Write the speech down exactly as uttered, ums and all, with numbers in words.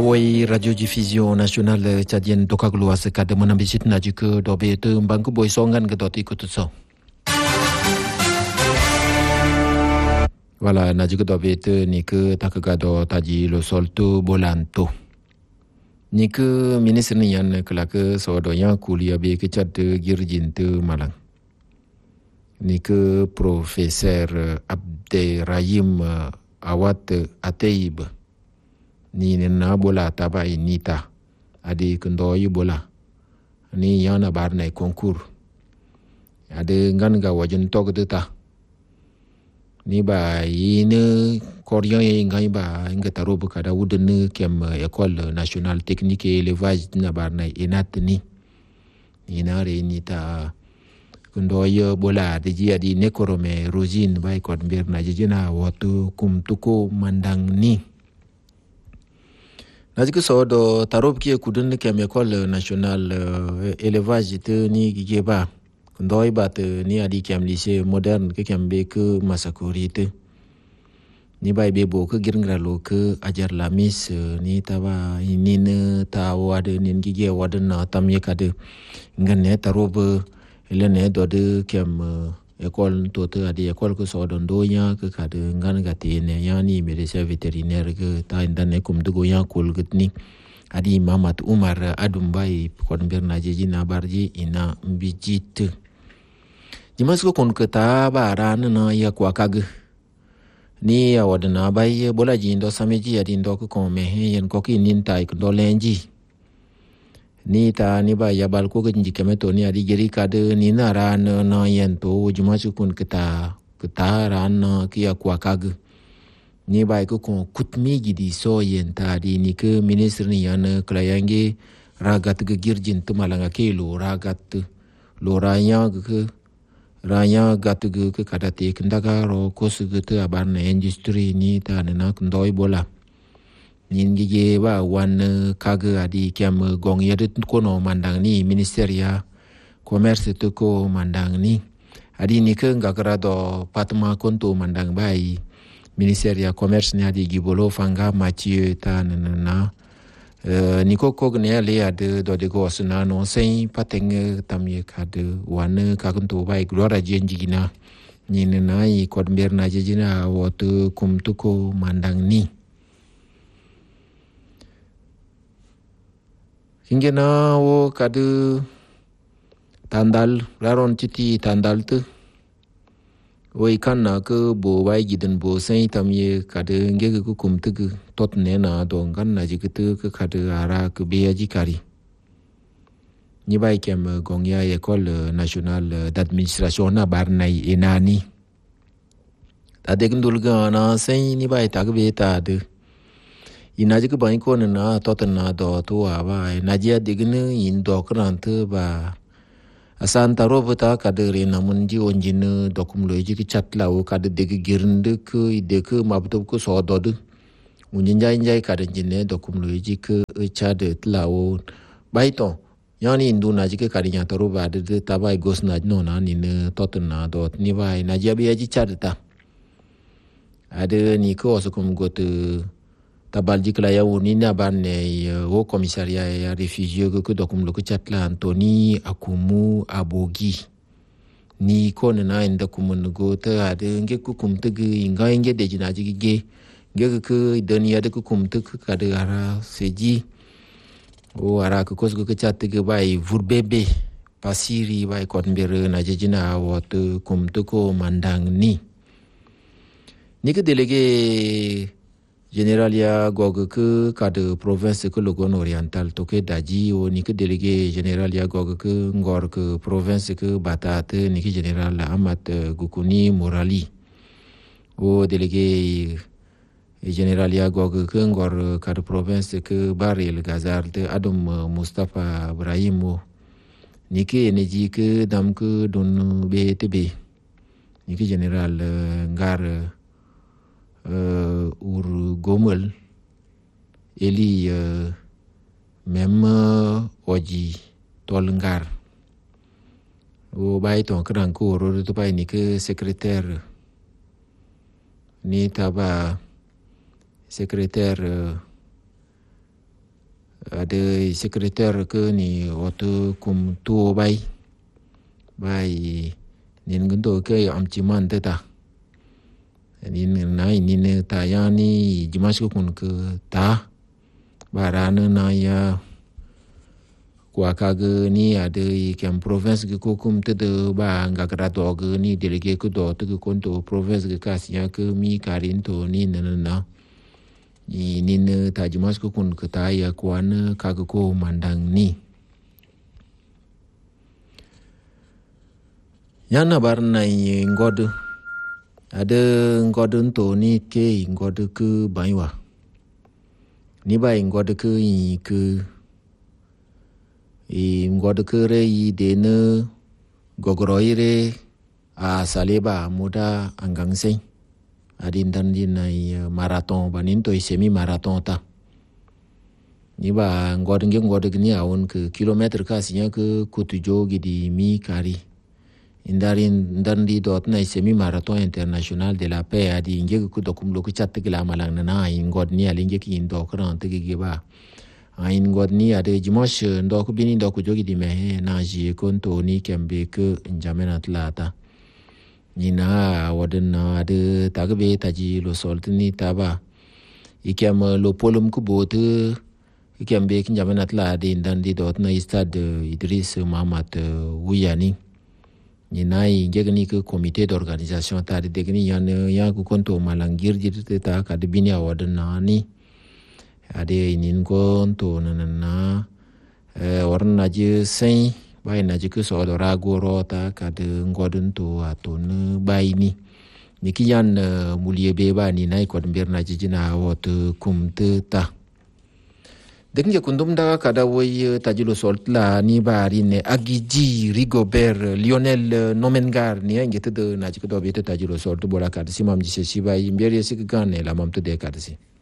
Awai radiodiffusion nationale tchadienne Dokagloa se kada menambisit na juga dobe tu bangku boy songan ke doti kututso. Voilà, na juga dobe tu ni ke takagado taji lo sol tu bolanto. Ni ke minister ni yan kelaka sodonya kuliah be ke chat girjin tu Malang. Ni ke profesor Abderrahim Awad Ateib. Ni na bola tabai nita adi kendoi bola ni yana barnai konkur ade ngan ga wajen tok ta ni ba ine koryan ngai ba inga taro bu kada wudun kem école nationale technique et élevage na barnai enat ni ni na re nita kendoi bola de ji adi nekorome rosine bai kod ber na jina watu kum tuko mandang ni. Nazik sodo tarob ki kudun kem école nationale élevage te ni gigeba ndoi bat ni adi kem lycée moderne ke kem be ke masakuri te ni bai be bo ke girngra lo ke ajar lamis ni tawa ini ne tawa de nin gige waden na tamye kade ngane tarob elene do de kem école to te adi école ke sodo ndonya ke kade ngan gati ne yani médecin vétérinaire ke ta indane kum dugo ya kul gutni adi Mamat Umar Adumbai kon berna jeji na barji ina mbijit jimas ko kon ke ta baran na ya kwa kag ni ya wadna bai bola ji ndo sameji adi ndo ko kon me yen ko ki nin tai ko lenji ni ta ni ba ya bal ko gji kemeto ni adi geri kade ni na ran na yen to jimas kun kita kita ran na ki ya kwa kag ni ba ko kon kutmi gidi so yen ta di ni ke minister ni yan klayange ragat ge girjin tu malanga ke lo ragat lo ranya ge ranya gat ge ke kada te kindaga ro ko su ge te abar na industry ni ta na ndoi bola nin gige ba wan kage adi kiam gong yedet ko no mandang ni ministeria commerce to ko mandang ni adi ni ke ngakara do patma konto mandang bai ministeria commerce ni adi gibolo fanga Mathieu ta na na uh, ni ko ko ne ale ade do de go sna no sei pateng tamye kade wan ka konto bai glora jenjigina ni na i kodmer na jejina wotu kumtuko mandang ni hingena wo kade tandal raron citi tandal tu wo ikan na ke bo bai gidan bo sai tamye kade nge ku kum tu tot ne na don kan na ji tu ke kade ara ke be ji kari ni bai kem gongya école nationale d'administration na barnai enani ta de gndul ga na sai ni bai ta be ta de ina ji ke bai ko na tot na do to aba na ji adigne in do krant ba asan taro bata kadere namun ji onjin dokum lo ji ke chatla o kad de girnde ke ide ke mabdo ko so do de unjin jai jai kad jinne dokum lo ji ke chad tla o bai to yani indu na ji ke kadinya taro ba de tabai gos na no na ni ne tot na do ni bai na ji be ji chad ta ade ni ko so kum got tabalji kala ya woni na banne wo commissariat ya réfugié ko dokum lo ko chatla Anthony Akumu Abogi ni ko na inda kumun go ta ade nge ku kum tege inga nge de jina jige nge ko dani ade ku kum tege kada ara seji o ara ko ko ko chatte bai vurbebe pasiri bai kon bere na jina wot kum tuko mandang ni ni ke délégué General ya gog ke kade province ke Logon Oriental to ke daji o ni ke délégué général ya gog ke ngor ke province ke Batat ni ke général Amat Gukuni Morali o délégué général ya gog ke ngor kade province ke Baril Gazar de Adam Mustafa Ibrahim ni ke energy ke dam ke don B T B ni ke général ngar Uh, ur gomel eli uh, mem uh, oji tolngar o bai ton kran ko ro to bai ni ke secrétaire ni taba secrétaire uh, ada sekretar ke ni waktu kum tu bai bai nin gendo ke am ciman te ta ni na ni ne ta ya ni jimas ko kun ke ta barana na ya kwa kaga ni ada ikan province ke kum te de ba nga kra to ge ni delege ko do te ko to province ke kasia ke mi karin to ni na na ni ni ne ta jimas ko kun ke ta ya kwan kaga ko mandang ni yana bar na ngod ada ngod to ni ke ngod ke baiwa ni bai ngod ke i ke i ngod ke re i de ne gogoroi re a saleba muda anggang sei adin dan din nai marathon banin to semi marathon ta ni ba ngod nge ngod ni awon ke kilometer ka sinya ke kutujo gidi mi kari indarin ndandi dot na semi marathon international de la paix adi nge ku dokum lo ku chat ke la malang na ngod ni alinge ki ndo kran te ge ba ain ngod ni ade dimanche ndo ku bini ndo ku jogi di me na ji konto ni kembe ke njamena tlata ni na waden na ade tagbe taji lo solt ni taba ikem lo polum ku bote ikembe ki njamena tlata de ndandi dot na stade Idriss Mahamat Wuyani ni nai ngegni ke comité d'organisation ta de gni yan ya ku konto malangir jirte ta ka de bini waden na ni ade inin konto na na eh warna je sai bai na je ku so do ragoro ta ka de ngodun to ato ne bai ni ni kiyan mulie be ba ni nai ko mbir na jina wot kum te ta denje kundum da kada woy tajilo solt la ni bari ne Agiji Rigobert Lionel Nomengar ni ngete de na jiko do be tajilo solt bola kad simam ji se sibai mbere sikane la mam te de kad si